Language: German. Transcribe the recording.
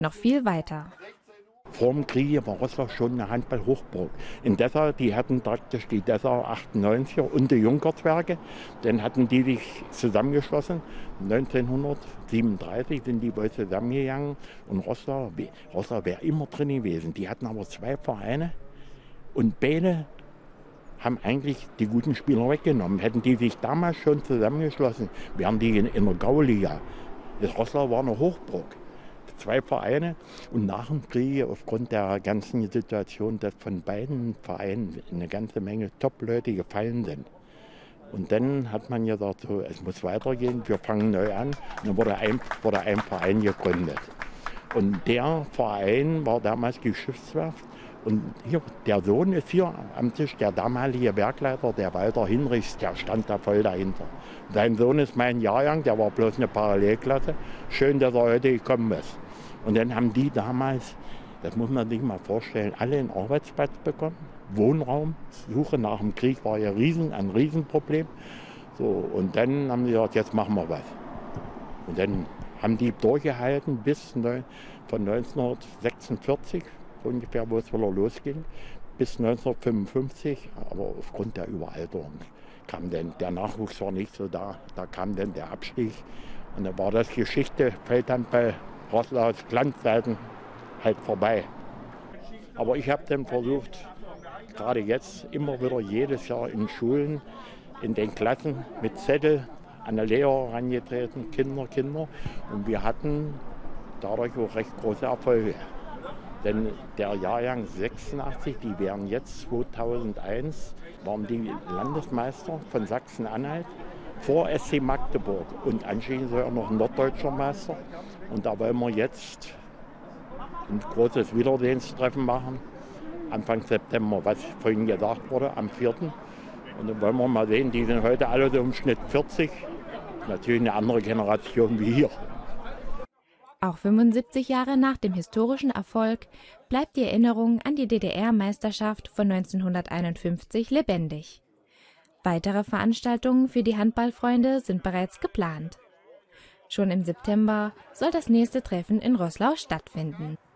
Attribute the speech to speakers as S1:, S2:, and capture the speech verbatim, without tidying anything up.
S1: noch viel weiter.
S2: Vor dem Krieg war Roßlau schon eine Handball-Hochburg. In Dessau, die hatten praktisch die Dessau achtundneunziger und die Junkerswerke. Dann hatten die sich zusammengeschlossen. neunzehnhundertsiebenunddreißig sind die wohl zusammengegangen. Und Roßlau, Roßlau wäre immer drin gewesen. Die hatten aber zwei Vereine. Und beide haben eigentlich die guten Spieler weggenommen. Hätten die sich damals schon zusammengeschlossen, wären die in, in der Gauliga. Das Roßlau war eine Hochburg. Zwei Vereine und nach dem Krieg aufgrund der ganzen Situation, dass von beiden Vereinen eine ganze Menge Top-Leute gefallen sind. Und dann hat man gesagt, so, es muss weitergehen, wir fangen neu an. Und dann wurde ein, wurde ein Verein gegründet. Und der Verein war damals die Schiffswerft. Und hier, der Sohn ist hier am Tisch, der damalige Werkleiter, der Walter Hinrichs, der stand da voll dahinter. Sein Sohn ist mein Jahrgang, der war bloß eine Parallelklasse. Schön, dass er heute gekommen ist. Und dann haben die damals, das muss man sich mal vorstellen, alle einen Arbeitsplatz bekommen, Wohnraum. Suche nach dem Krieg war ja riesen, ein Riesenproblem. So, und dann haben sie gesagt, jetzt machen wir was. Und dann haben die durchgehalten bis neun, von neunzehnhundertsechsundvierzig, so ungefähr, wo es wieder losging, bis neunzehnhundertfünfundfünfzig. Aber aufgrund der Überalterung kam dann, der Nachwuchs war nicht so da, da kam dann der Abstieg. Und dann war das Geschichte, Feldhandball, Roßlaus Glanzzeiten halt vorbei. Aber ich habe dann versucht, gerade jetzt immer wieder jedes Jahr in Schulen, in den Klassen mit Zettel an die Lehrer herangetreten, Kinder, Kinder. Und wir hatten dadurch auch recht große Erfolge. Denn der Jahrgang sechsundachtzig, die wären jetzt zweitausendeins, waren die Landesmeister von Sachsen-Anhalt vor S C Magdeburg und anschließend sogar noch ein norddeutscher Meister. Und da wollen wir jetzt ein großes Wiedersehenstreffen machen, Anfang September, was vorhin gesagt wurde, am vierten Und dann wollen wir mal sehen, die sind heute alle so im Schnitt vierzig, natürlich eine andere Generation wie hier.
S1: Auch fünfundsiebzig Jahre nach dem historischen Erfolg bleibt die Erinnerung an die D D R-Meisterschaft von neunzehnhunderteinundfünfzig lebendig. Weitere Veranstaltungen für die Handballfreunde sind bereits geplant. Schon im September soll das nächste Treffen in Roßlau stattfinden.